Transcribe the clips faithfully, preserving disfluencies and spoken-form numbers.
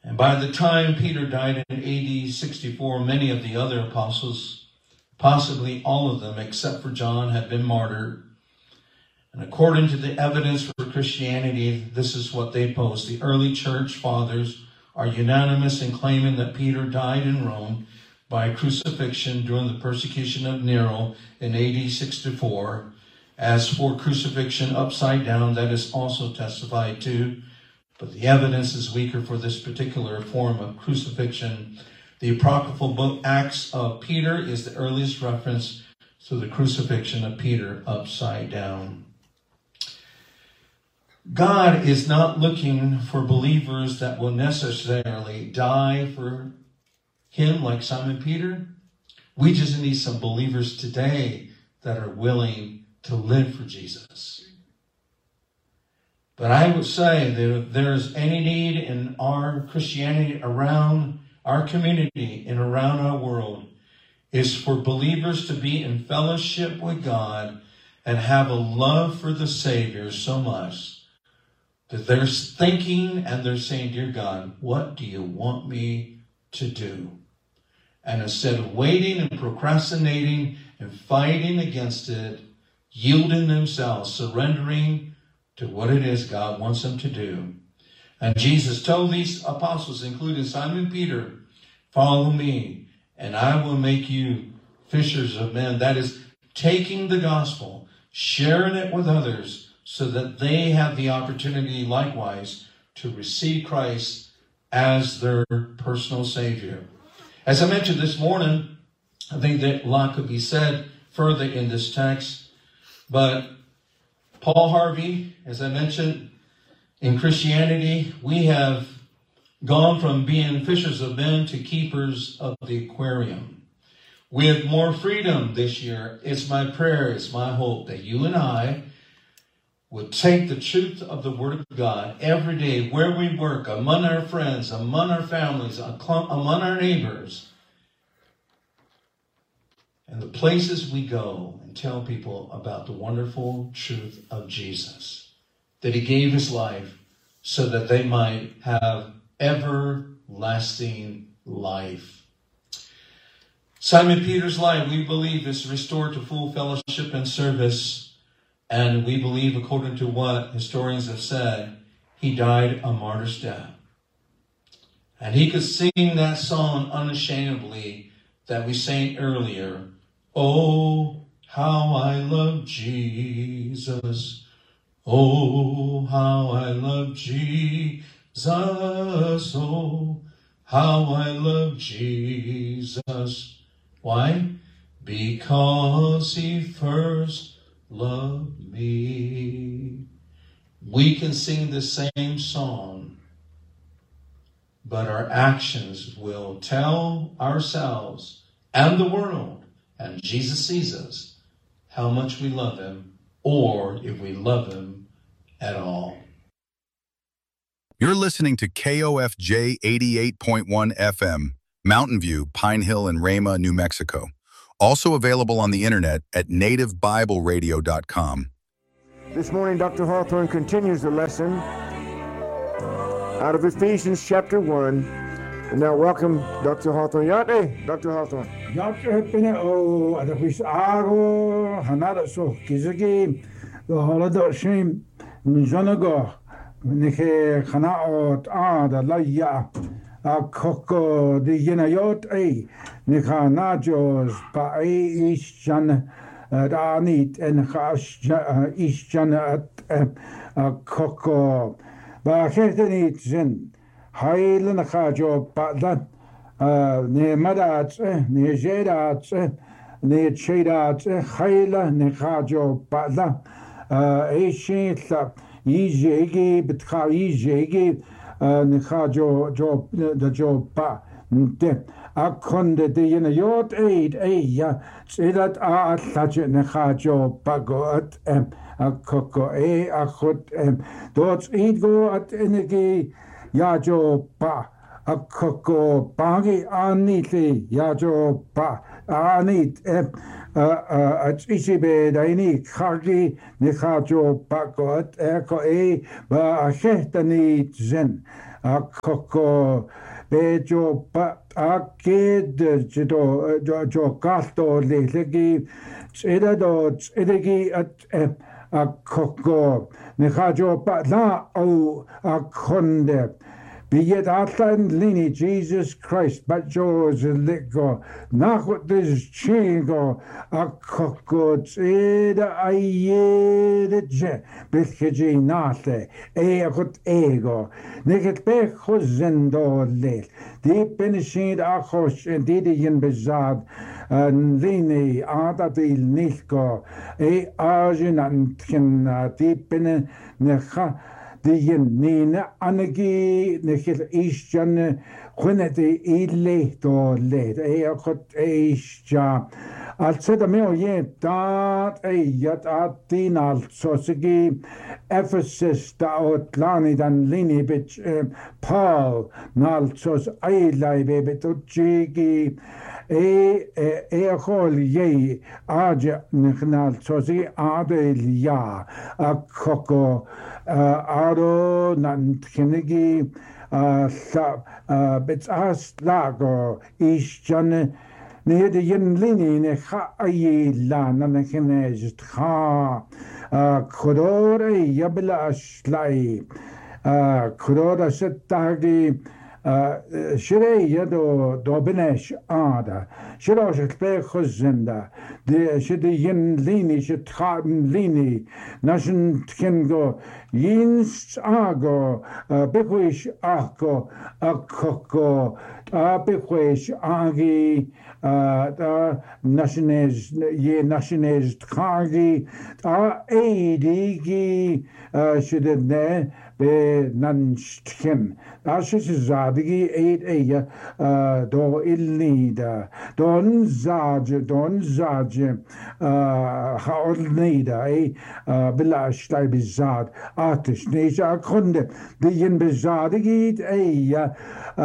And by the time Peter died in A D sixty-four, many of the other apostles, possibly all of them except for John, had been martyred. And according to the evidence for Christianity, this is what they post. The early church fathers are unanimous in claiming that Peter died in Rome by crucifixion during the persecution of Nero in A D sixty-four. As for crucifixion upside down, that is also testified to, but the evidence is weaker for this particular form of crucifixion. The apocryphal book Acts of Peter is the earliest reference to the crucifixion of Peter upside down. God is not looking for believers that will necessarily die for him like Simon Peter. We just need some believers today that are willing to live for Jesus. But I would say that if there's any need in our Christianity around our community and around our world, is for believers to be in fellowship with God and have a love for the Savior so much that they're thinking and they're saying, dear God, what do you want me to do? And instead of waiting and procrastinating and fighting against it, yielding themselves, surrendering to what it is God wants them to do. And Jesus told these apostles, including Simon Peter, follow me, and I will make you fishers of men. That is, taking the gospel, sharing it with others, so that they have the opportunity likewise to receive Christ as their personal Savior. As I mentioned this morning, I think that a lot could be said further in this text, but Paul Harvey, as I mentioned, in Christianity, we have gone from being fishers of men to keepers of the aquarium. We have more freedom this year. It's my prayer, it's my hope that you and I would take the truth of the Word of God every day, where we work, among our friends, among our families, among our neighbors, and the places we go, and tell people about the wonderful truth of Jesus, that he gave his life so that they might have everlasting life. Simon Peter's life, we believe, is restored to full fellowship and service. And we believe, according to what historians have said, he died a martyr's death. And he could sing that song unashamedly that we sang earlier. Oh, how I love Jesus. Oh, how I love Jesus. Oh, how I love Jesus. Why? Because he first loved me. We can sing the same song, but our actions will tell ourselves and the world, and Jesus sees us, how much we love him, or if we love him at all. You're listening to K O F J eighty-eight point one F M, Mountain View, Pine Hill, and Rama, New Mexico. Also available on the internet at native bible radio dot com. This morning, Doctor Hawthorne continues the lesson out of Ephesians chapter one. And now welcome Doctor Hawthorne. Yate, Doctor Hawthorne. Yate pine o adapis ago hanada so kizagi the holada shame njanago nike khanaot a da laya a koko de yenayot a nika najos pa ishan ranit en khash ishan at a koko ba khetenit zen Heilen Hajo Batlan, ne Madat, ne Jedat, ne Chedat, Haila, ne Hajo Batlan, Ashit, Ejegi, Betka Ejegi, ne Hajo, Jo, the Jo Ba, Akonde de Yenayot aid, Aya, say that I touch it, ne Hajo Bagot, a Coco, a Akut, Dots Ego at Energy. Yajo ba a koko bangi aniti yajo ba anit a isibe daini khagi ni khajo ba got eko e ba a hetani zen a koko be jo pa a kid jo jo jo kasto le legi tseda do tsedegi at a koko ne jo pa la o a konde be yet atlan lini Jesus Christ but George lego nachot this chingo a koko tseda aye de je belkeji nate e agot ego neget be khozendo le di penishid a khosh di di yin bezad an lini adadil nilko e ajin an kin di pen ne kha di yin nina anagi ne khil ishjan khunati ile to le e agot e ishja Altseda meo ye dat e yat atin also sigi Ephesus da otlani dan lini bit Paul nalsos ailai bebet uchigi e e hol ye aja nikhnal sosi ade ya akoko aro nan tkinigi sa bit as lago ishjan ne de yin lini ne kha ayi la na ne khine just kha khodore yabla ashlai khodora setagi shire yado dobenesh ada shiro shpe khuzenda de shide yin lini shit kha lini nashin tkengo yins ago bekwish ako akoko bekwish agi da nationez ye nationez khagi a edigi shide be nanstken da shis zadigi eight eya do ilnida don zaj don zaj haolnida e bilash tay bizad atish neja kunde de yin bizadigi eya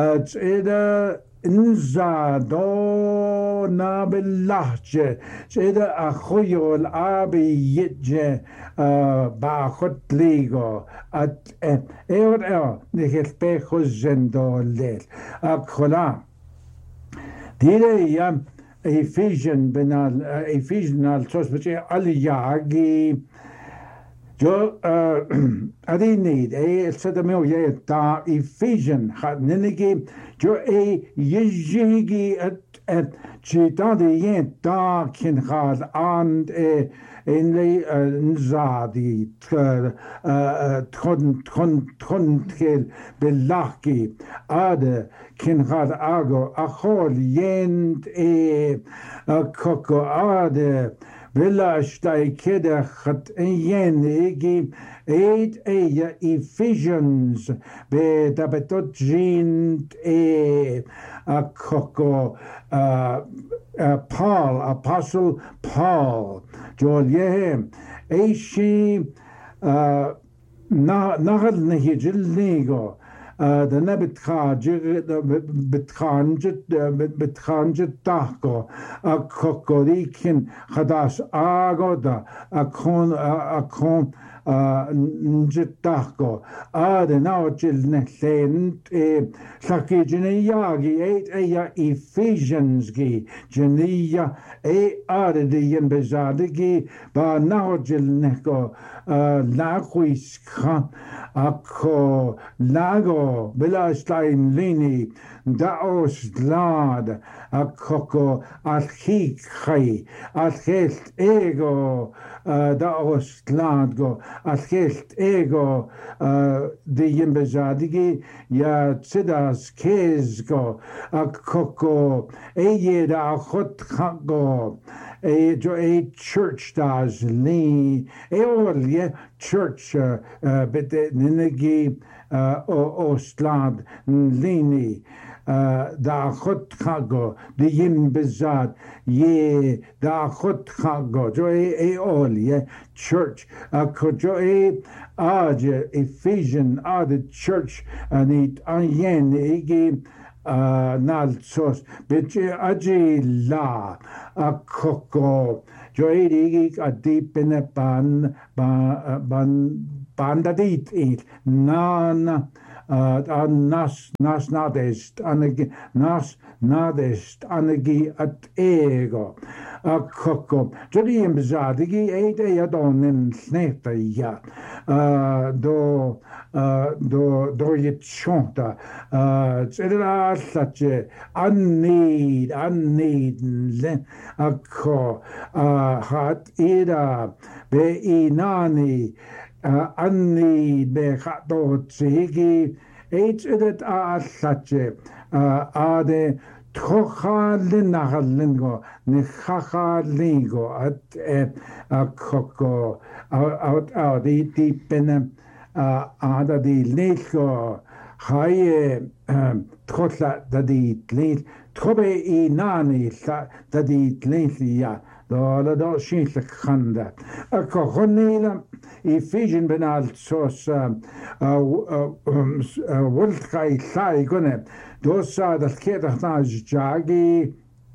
eda inza do na billahje seda akhoyol abi yitje ba khot ligo at eor eor nikhet pe khozendo lel akhola dire yam Ephesian benal Ephesian al tosbeche aliyagi jo adi need e sada meo ye ta Ephesian khat nenegi jo e yejigi at at chita de ye ta kin khad and e in le nzadi tron tron tron kel belaki ad kin khad ago akhol yent e koko ad Villa stai keda khat yen egi eight eya Ephesians be tabetot jint e a koko Paul Apostle Paul jolye e shi na nahal nehijil nego the nebit khaji bitkhanjit bitkhanjit tako a kokorikin khadas agoda a kon a kon njitako ade naochil nehlent e sakijini yagi eight eya Ephesians gi jeniya e ade de yen bezadigi ba naochil neko lagwis kha ako lago belastein lini daos glad akoko alchik khai alchelt ego daos glad go alchelt ego de yembezadigi ya tsidas kezgo akoko eye da khot khago a a church does li e orlie church but ninegi ostland lini da khot khago de yin bezad ye da khot khago jo e orlie church ko jo e aj Ephesian are the church and it ayen egi nalsos biche aji la akoko joerigi a deep in a ban ban bandadit it nan a nas nas nadest anagi nas nadest anagi at ego a koko jodi im zadigi eight e adon in sneta ya do do do yit chonta zedra sache an need an need len a ko hat ida be inani anni be khato tsigi eight edet a sache a de Trochalen nachlingo, ni chachalingo, at a coco, out out the deep in ada di lego, high trotla da di late, trobe i nani da di lately. Do do shintle khanda a kohonila Ephesian benal sos wolt kai sai gone do sa dat kedah na jagi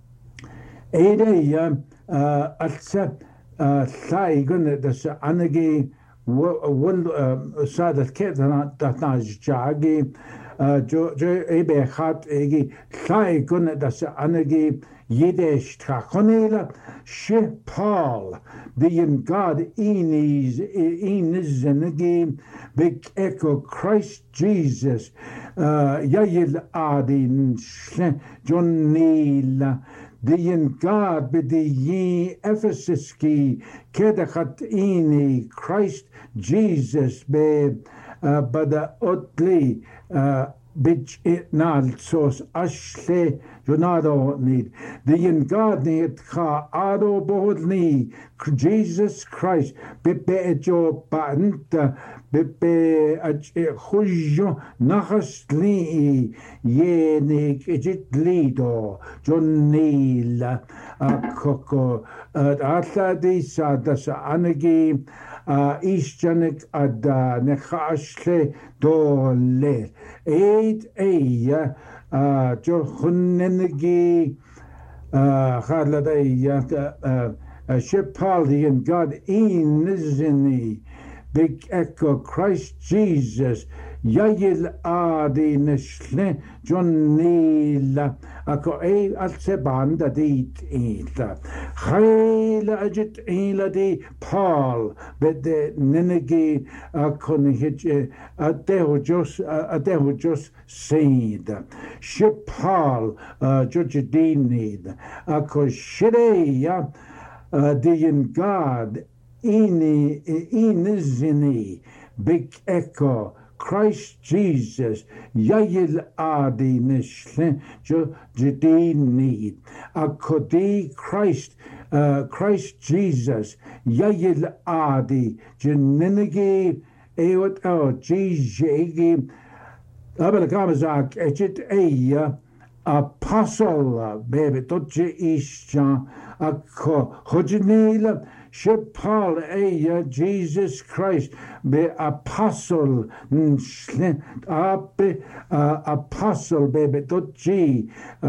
ede atsa sai gone das anagi wol sa dat kedah dat na jagi jo jo ebe hat egi sai gone das anagi Yiddish Trachonela, She Paul, the in God Enes, Enes in the game, Big Echo Christ Jesus, Yayil Adin, John Neil, the in God, be the ye Ephesus ki, Kedachat Eni, Christ Jesus, be, Bada Otli, Bitch it not so ashle Jonado need the in God need ka ado bohni Jesus Christ bepe jo banta bepe hujo nachasli ye ne ejit lido Jonila akoko atla di sa das anagi Ishjanik ada nechashle dole eight eya jo hunnenegi khaladaya shepaldi and God in nizini big echo Christ Jesus Yayil adi neshle John Neil ako e al sebanda dit ila khayla ajit ila di Paul bede nenegi akon hit adeho jos adeho jos seed ship Paul judge dinid ako shreya di in God ini inizini big echo Christ Jesus, Yayil Adi Nishle, Jadin need. Akodi Christ, uh, Christ Jesus, Yayil Adi, Janinigi, Eot O, Jigi, Abelkamazak, Ejit Eya, Apostle, baby, Dodge Isha, Ako, Hojinila, Paul eya Jesus Christ be apostle abe apostle bebe doji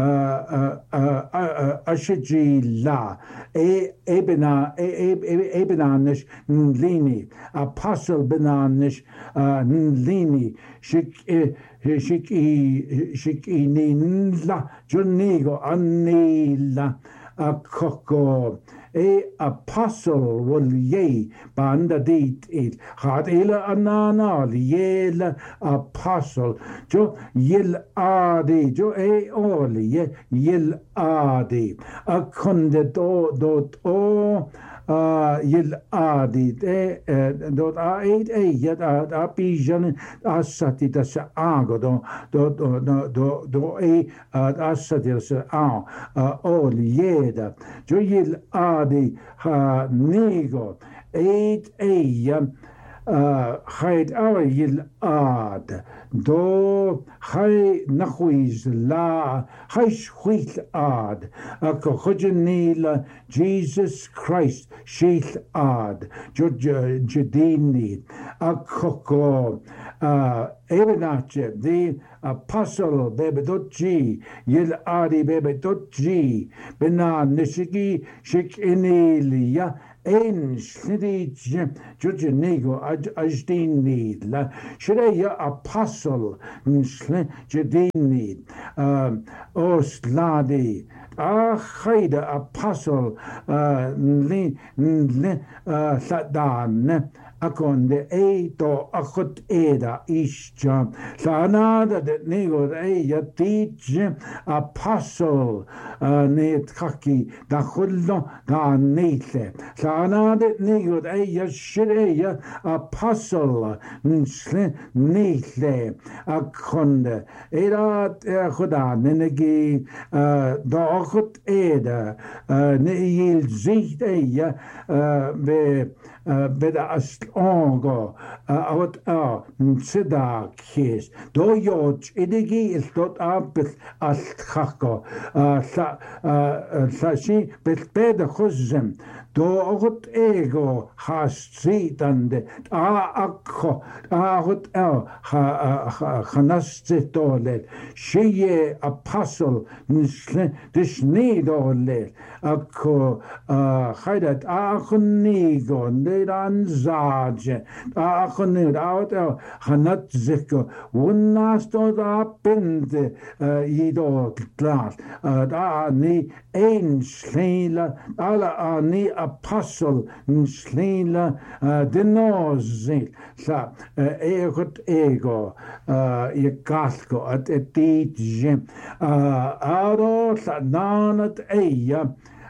ashiji la e ebena ebenanish lini apostle benanish lini shik shik shik ni la junigo anila akoko e apostle wol ye banda dit it had ele anana yel apostle jo yel adi jo e oli ye yel adi a konde do dot o yel adi de dot a eight e yet a pijan asati da sa ago do do do do do e asati da sa a oli yeda jo yel adi ha nego eight e Haid our yil ad do hai nachwiz la hai shwit ad a kohojnila Jesus Christ sheith ad jadini a koko ebenache the apostle bebe dot g yil adi bebe dot g bena nishiki shik inilia ein slidi judge nego ajdin need la should ya apostle slid judin need os ladi a khayda apostle li li sadan akonde e to akot eda isja sanada de nego e ya teach apostle ne khaki da khullo da neile sanada nego e ya shire apostle nsle neile akonde era khuda nenegi da akot eda ne yil zicht e ya be beda ast ongo out a sida kies do yoj idigi is dot up ast khako sa sa shi beda khuzem do ogot ego has sitande a akho a hot a khanast tole she apostle nisle dis need ole akko khaydat a khunigo nedan zaje a khunid out khanat zeko wunnasto da pinde yido klar da ni ein slila ala ni apostle slila denozil sa egot ego ye kasko at etije aro sa nanat eya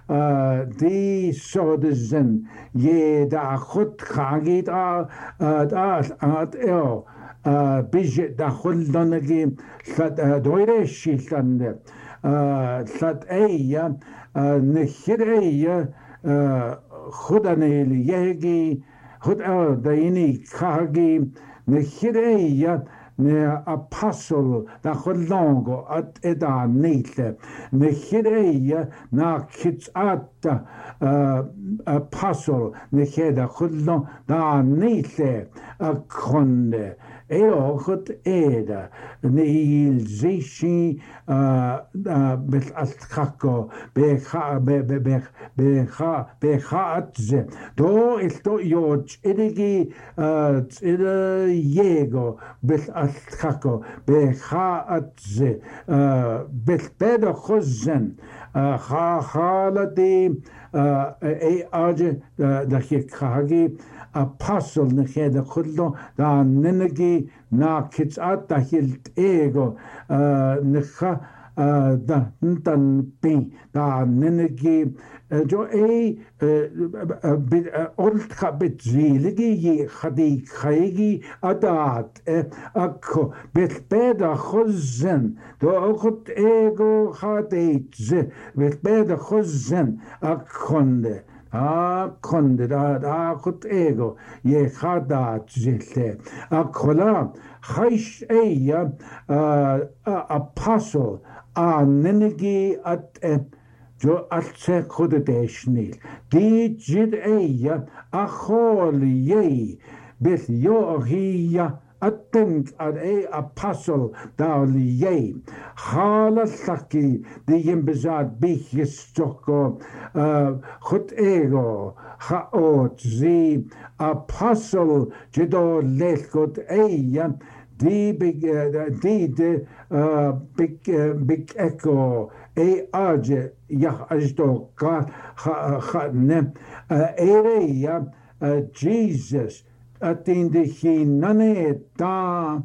die zouden je daar goed gaat aan het el bijje daar goed dan een dat doire schilande dat eia nechreia goed aan hele jegi goed al daini kagi nechreia ne apostle da khulongo at eda nile ne khireya na kitsata apostle ne kheda khulon da nile akonde eo khut eda ne il zishi bel alkhako be kha be be be kha be khatze do isto yoj edigi eda yego bel الخاكو بخاءتز بالبدا خزن خا خالتي اي اج دخي خاغي apostle نخيد خلو دا ننجي نا كتسات دخيلت ايغو نخا da ntan pi da nenegi jo e old habit ziligi ye khadi khaygi adat akko bit beda khuzzen do okhot ego khadet ze bit beda khuzzen akkonde a konde da da khot ego ye khadat zille akkola khaysh eya apostle a nenegi at jo atse khodedeshnil di jid eya a khol ye bith yo hiya atink at a apostle dal ye khala saki di yimbezad bichis joko khot ego khaot zi apostle jido lechot eya di big di de big big echo e age yah ajdo ka khatne area Jesus atin de hinane ta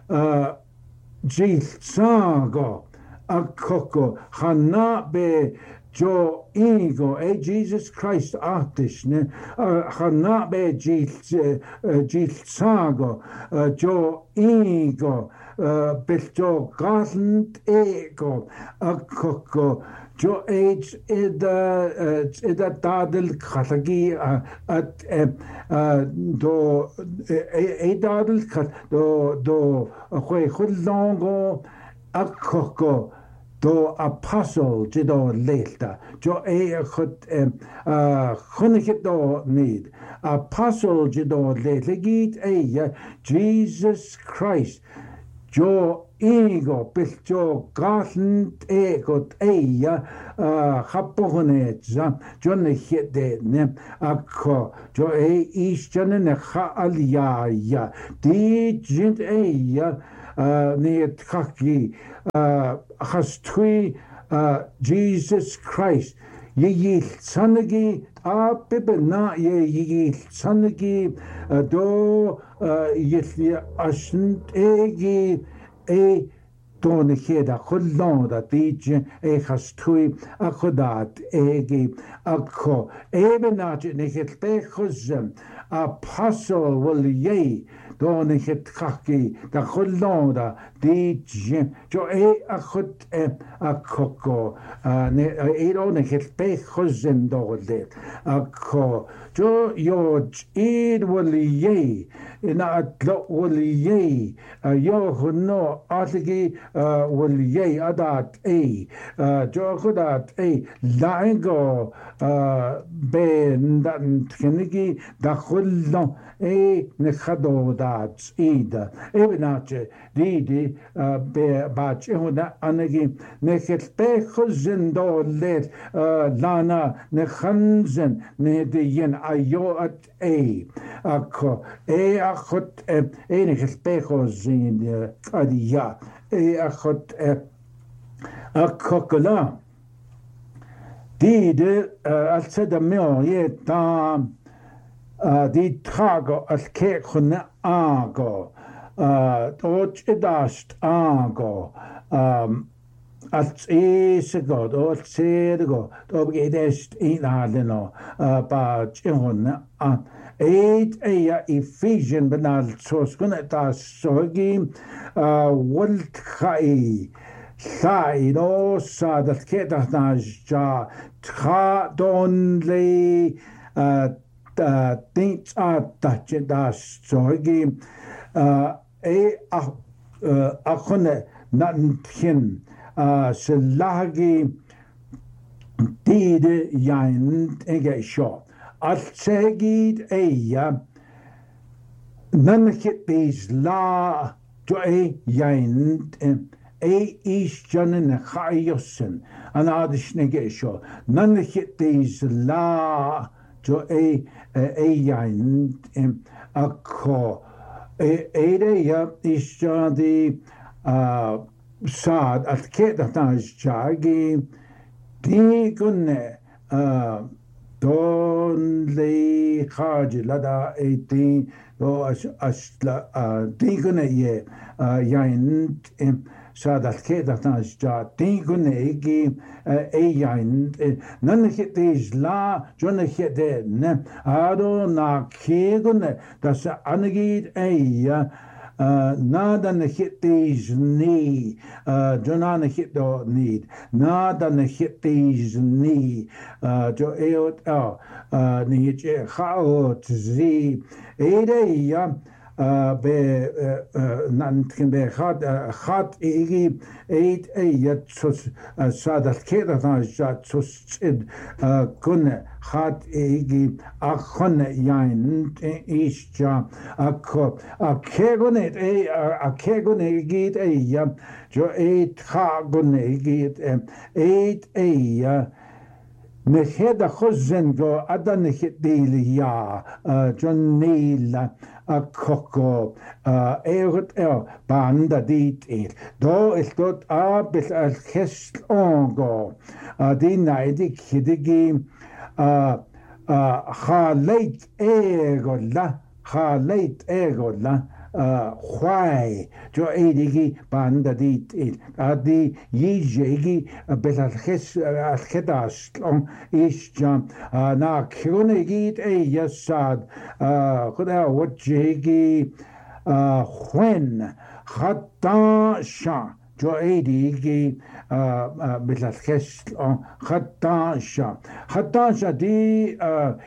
jil sago akoko khana be jo ego e Jesus Christ artishne khana be jil jil sago jo ego beljo gasnt ego akoko jo age ida ida dadel khalagi at do e dadel do do khoy khulongo akoko do apostle jido lelta jo e khut khunike do need apostle jido lelgit e Jesus Christ jo ego bil jo galent egot eia chapochonetza jo ne hede ne akko jo e isjane ne cha aliaya di jint eia ne tchaki chas tui Jesus Christ ye yil sanagi a bibna ye yil sanagi do yil asnt egi e don heda khollonda dije e khastui a khodat egi akho ebenat ne het bekhuzem apostle wal ye don het khaki da khollonda dije jo e akhot akoko ne e don het bekhuzem dole akho jo yo id wal ye in atlo wal ye yo no atigi wal ye adat e jo khodat e laingo ben dan tkenigi da khullo e ne khadodat ida ebenach didi be bach hona anagi ne khetbe khuzin dolet lana ne khanzen ne de yen ayo at e akko e akhot e ne khetbe khuzin adiya e akhot akkola didi alseda meo ye tam di trago al ke khuna ago toch edast ago als esego do sego do gedest in aleno ba chhon a eight a Ephesian banal soskun das sogi walt khai khai no sa dat ke das ja tra don le things are touch das sogi e akhone nantin selagi dide yain ege sho al segid eya nankhit bis la jo e yain e is janen khayosen anadish nege sho nankhit bis la jo e e yain akko e ere ya is jadi sad at keda tas jagi di gunne don le khaj lada eighteen do asla di gunne ye yain sad at keda tas ja di gunne egi e yain nan hit is la jon hit de ne ado na ke gunne das anagid e nada na hit these knee jonana hit do need nada na hit these knee jo eot oh ni je khaot zi ede ya be nantkin be khat khat egi eight a yet sus sadat keda ja sus id kun khat egi akhon yain is ja akko akegonet e akegonet git e ya jo eight khagonet git eight a ya ne heda khozengo adan hit dili ya jon nila a coco egot el banda dit it do is dot a bis al khest ongo di naidi kidigi khalait egola khalait egola khwai jo edigi banda dit it adi yigi bis al khest al khedas on is jam na khunegit e yasad khuda what jigi when khata sha jo edigi bis al khest on khata sha khata sha di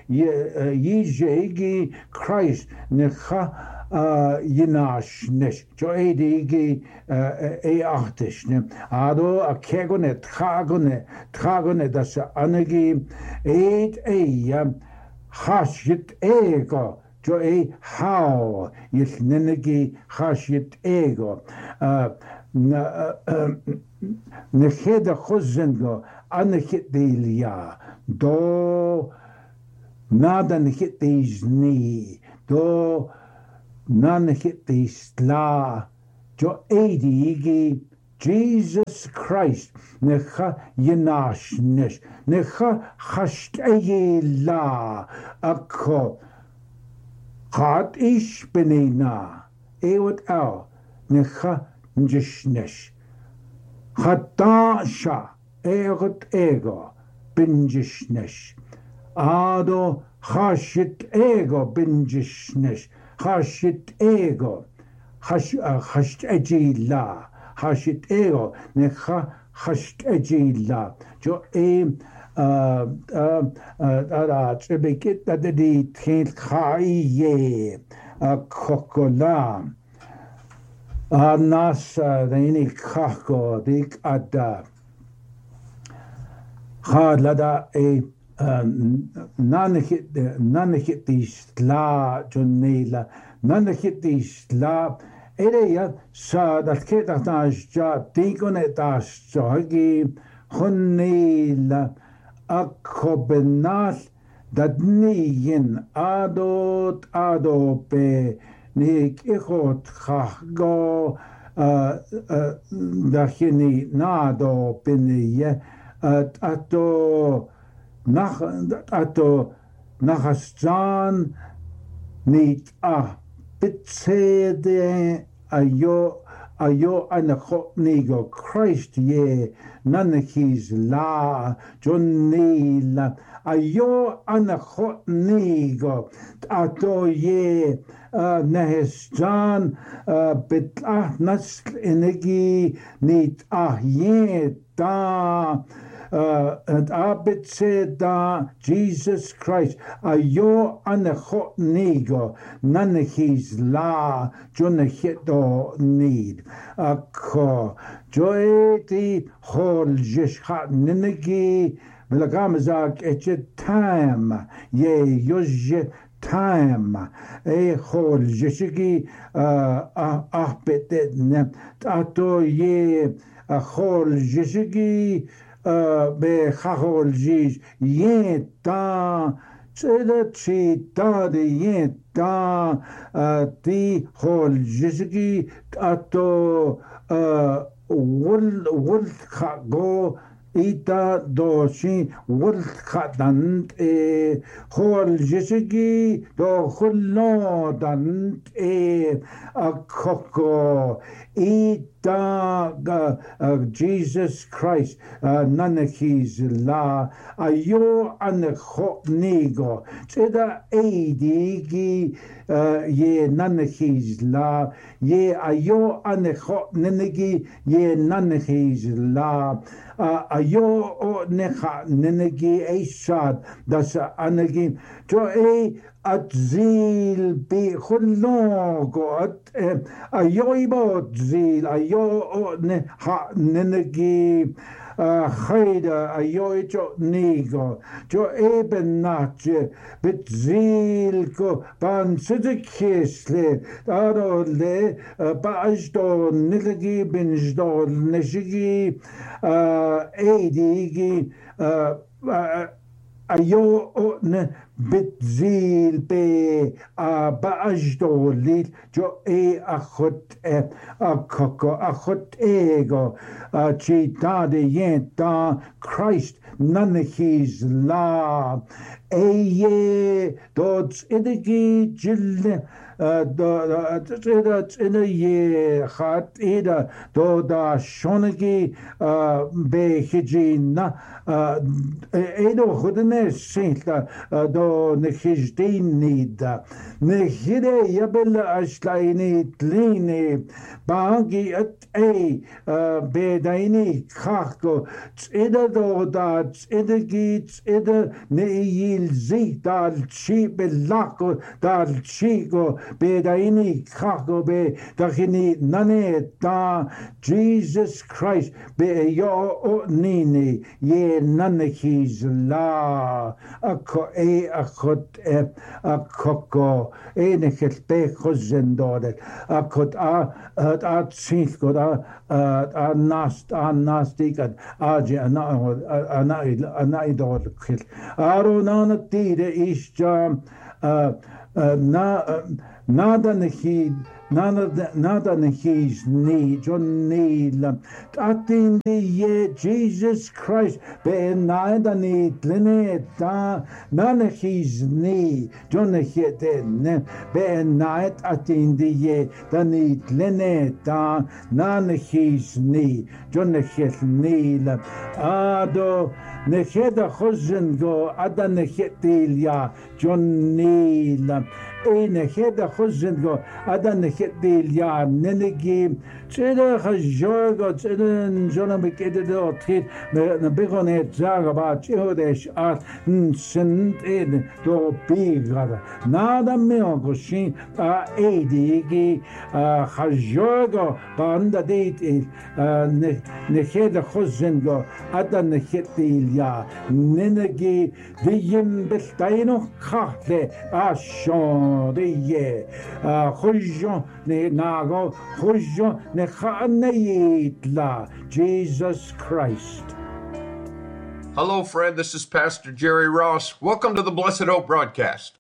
yigi Christ ne kha yinash nish jo edigi e achtish ne ado a kegone tragone tragone das anagi ed e hashit ego jo e how yil nenegi chashit ego na cheda chozengo anachit delia do nada nachit deis ni do nanachit deis la jo eidi Jesus Christ necha yenashnesh necha chasht la akko Chad ish benina ewat al necha njishnesh Chadasha egot ego binjishnesh Ado chashit ego binjishnesh chashit ego chasht eji la Hashit ego necha hasht ejila jo e uh uh uh trebekit that the train khaye a kokola anas deni khako dik ada khalada e nanhit nanhit isla jonela nanhit isla Ereia sa dat ke dat ja tikone das jogi khunila akobenal dat niyin adot adope nik ikhot khago dakhini nado biniye ato nach ato nachastan nit a bitsede ayo ayo anakho nigo Christ ye nanakis la Johnny la ayo anakho nigo ato ye nehestan bit ah nasl energy nit ah ye da Uh, and abit said da Jesus Christ ayo anachot nigo nanachis la jonachito need akko joeti hol jishchat ninagi Vilagamazak etchet time ye yoj time e hol jishigi uh ahbetet ne ato ye hol jishigi be chachol jish yeta tseda chita de yeta ti hol jishgi ato wul wul chago ita doshi wul chadant e hol jishgi do hullo dant e akoko ita uh, Jesus Christ uh, nanakis la ayo anakho nigo tseda eidigi uh, ye nanakis la ye ayo anakho nenegi ye nanakis la uh, ayo o necha nenegi eishad das anagi jo e atzil bi khullogo at ayo ibo zil ayo ne ha nenegi khayda ayo jo nigo jo eben nache bit zil ko ban sidikisle aro le baajdo nilegi binjdo neshigi eidigi ayo ne bitzil be a baajdo lil jo e achot e a koko achot ego a chita de yenta Christ nanachis la eye dots idigi jille do tseda tsena ye khat ida do da shonagi be hijina edo khudne shinta do nekhijdin nida nekhide yabel ashlaini tlini bangi at e be daini khakko tseda do da tseda gi tseda neil zi dal chi belako dal chigo be da ini kako be da hini nane da Jesus Christ be yo o nini ye nane his la ako e akot e akoko e ne be khozendore akot a a tsith god a a nast a nastikat a je ana ana ana idol khil arona tide is jam na nada nehid nada nada nehis ni John Neil atin the ye Jesus Christ be nada ni tlene ta nana his ni John Heden be night atin the ye tani tlene ta nana his ni John Heden ado neheda khozen go ada nehetil John Neil Eine heda khozen go ada nehetil ya nenegi tseda khajorgo tseden jona bekede do tit na begonet zaga ba tjodesh at sent in do bigrada nada meo go shin a edigi khajorgo banda dit ne heda khozen go ada nehetil ya nenegi dim beltaino khate a shon de ye khojon ne nago khojon ne khanayitla Jesus Christ. Hello, friend. This is Pastor Jerry Ross. Welcome to the Blessed Hope broadcast.